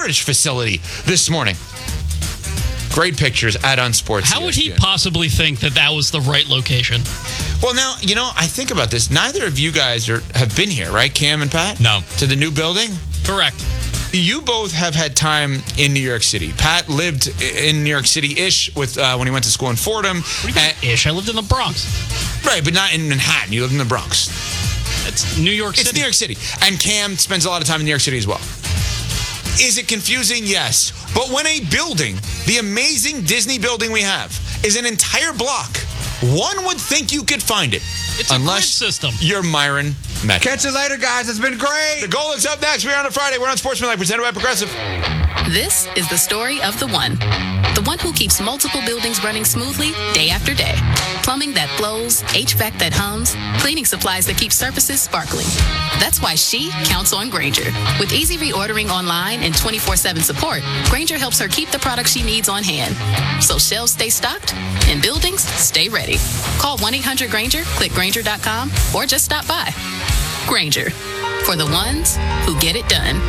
storage facility this morning. Great pictures at Unsports. How would he possibly think that was the right location? Well, now, I think about this. Neither of you guys have been here, right, Cam and Pat? No. To the new building? Correct. You both have had time in New York City. Pat lived in New York City-ish with when he went to school in Fordham. What do you mean, ish? I lived in the Bronx. Right, but not in Manhattan. You lived in the Bronx. It's New York City. It's New York City. And Cam spends a lot of time in New York City as well. Is it confusing? Yes. But when a building, the amazing Disney building we have, is an entire block, one would think you could find it. It's a grid system. You're Myron Metcalf. Catch you later, guys. It's been great. The goal is up next. We're on a Friday. We're on Sportsmanlike, presented by Progressive. This is the story of the one who keeps multiple buildings running smoothly day after day. Plumbing that flows, HVAC that hums, cleaning supplies that keep surfaces sparkling. That's why she counts on Grainger. With easy reordering online and 24/7 support, Grainger helps her keep the products she needs on hand. So shelves stay stocked and buildings stay ready. Call 1-800-GRAINGER, click Grainger.com, or just stop by. Grainger, for the ones who get it done.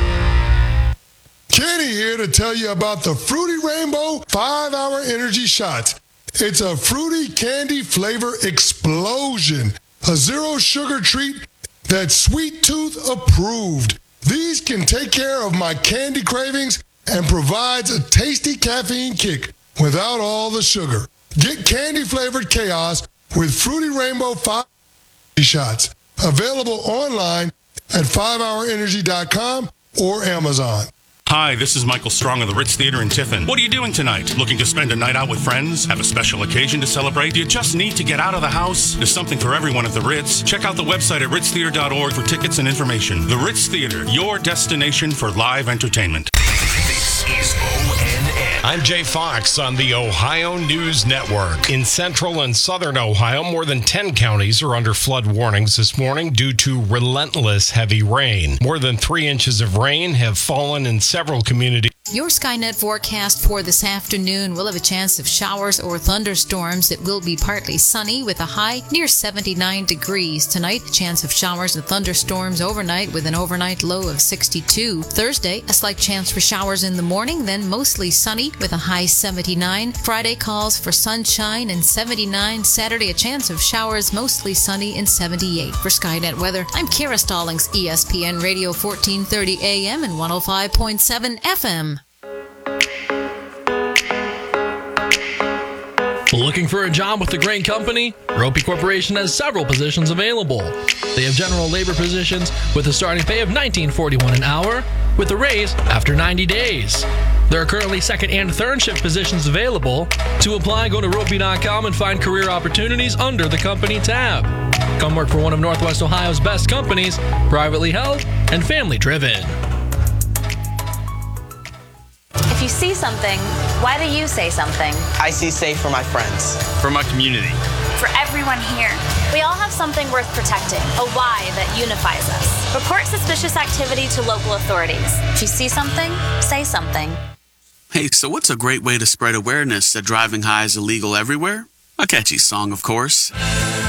Kenny here to tell you about the Fruity Rainbow 5-Hour Energy Shots. It's a fruity candy flavor explosion. A zero sugar treat that's Sweet Tooth approved. These can take care of my candy cravings and provides a tasty caffeine kick without all the sugar. Get candy flavored chaos with Fruity Rainbow 5 Shots. Available online at 5hourenergy.com or Amazon. Hi, this is Michael Strong of the Ritz Theater in Tiffin. What are you doing tonight? Looking to spend a night out with friends? Have a special occasion to celebrate? Do you just need to get out of the house? There's something for everyone at the Ritz. Check out the website at ritztheater.org for tickets and information. The Ritz Theater, your destination for live entertainment. This is ONN. I'm Jay Fox on the Ohio News Network. In central and southern Ohio, more than 10 counties are under flood warnings this morning due to relentless heavy rain. More than 3 inches of rain have fallen in several communities. Your Skynet forecast for this afternoon will have a chance of showers or thunderstorms. It will be partly sunny with a high near 79 degrees. Tonight, a chance of showers and thunderstorms overnight with an overnight low of 62. Thursday, a slight chance for showers in the morning, then mostly sunny with a high 79. Friday calls for sunshine and 79. Saturday, a chance of showers, mostly sunny and 78. For Skynet weather, I'm Kara Stallings, ESPN Radio 1430 AM and 105.7 FM. Looking for a job with the Grain Company? Ropey Corporation has several positions available. They have general labor positions with a starting pay of $19.41 an hour with a raise after 90 days. There are currently second and third shift positions available. To apply, go to ropey.com and find career opportunities under the company tab. Come work for one of Northwest Ohio's best companies, privately held and family driven. If you see something, why do you say something? I see safe for my friends. For my community. For everyone here. We all have something worth protecting, a why that unifies us. Report suspicious activity to local authorities. If you see something, say something. Hey, so what's a great way to spread awareness that driving high is illegal everywhere? A catchy song, of course.